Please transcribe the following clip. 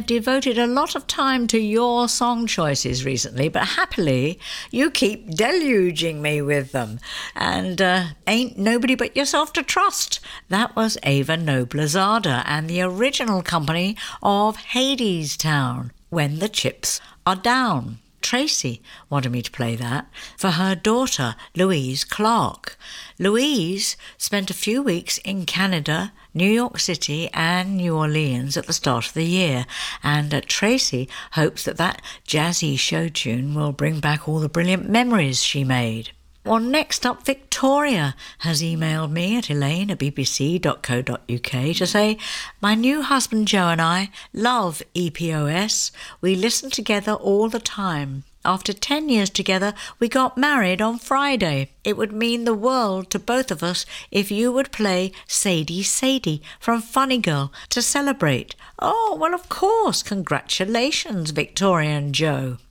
I've devoted a lot of time to your song choices recently, but happily, you keep deluging me with them. And Ain't Nobody But Yourself to Trust. That was Ava Noblezada and the original company of Hadestown, When the Chips Are Down. Tracy wanted me to play that for her daughter, Louise Clark. Louise spent a few weeks in Canada, New York City and New Orleans at the start of the year, and Tracy hopes that jazzy show tune will bring back all the brilliant memories she made. Well, next up, Victoria has emailed me at elaine@bbc.co.uk to say, my new husband Joe and I love EPOS. We listen together all the time. After 10 years together, we got married on Friday. It would mean the world to both of us if you would play Sadie Sadie from Funny Girl to celebrate. Oh, well, of course. Congratulations, Victoria and Joe.